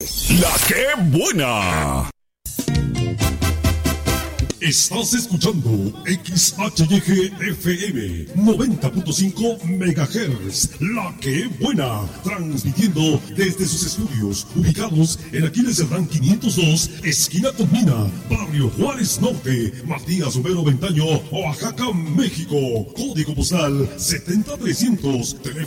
La que buena. Estás escuchando XHYG-FM 90.5 MHz, La que buena, transmitiendo desde sus estudios ubicados en Aquiles Cerdán 502, esquina con Mina, Barrio Juárez Norte, Matías Romero Ventaño, Oaxaca, México. Código postal 70300, teléfono